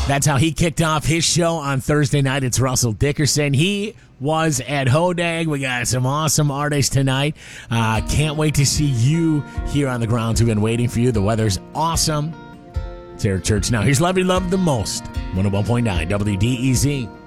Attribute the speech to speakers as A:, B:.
A: That's how he kicked off his show on Thursday night. It's Russell Dickerson. He was at Hodag. We got some awesome artists tonight. Can't wait to see you here on the grounds. We've been waiting for you. The weather's awesome. It's Eric Church now. Here's Love You Love the Most. 101.9 WDEZ.